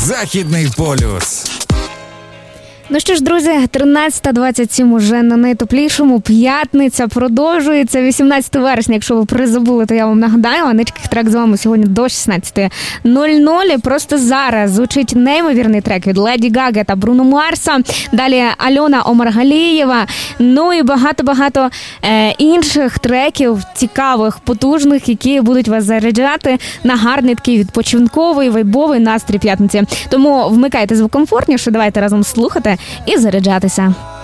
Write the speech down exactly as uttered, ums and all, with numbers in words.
Західний полюс. Ну що ж, друзі, тринадцята двадцять сім уже на найтоплішому. П'ятниця продовжується. вісімнадцятого вересня, якщо ви призабули, то я вам нагадаю. Аничких трек з вами сьогодні до шістнадцятої нуль нуль. Просто зараз звучить неймовірний трек від Леді Гаги та Бруно Марса. Далі Альона Омаргалієва. Ну і багато-багато е, інших треків, цікавих, потужних, які будуть вас заряджати на гарний такий відпочинковий, вайбовий настрій п'ятниці. Тому вмикайте звук комфортніше, давайте разом слухати і заряджатися.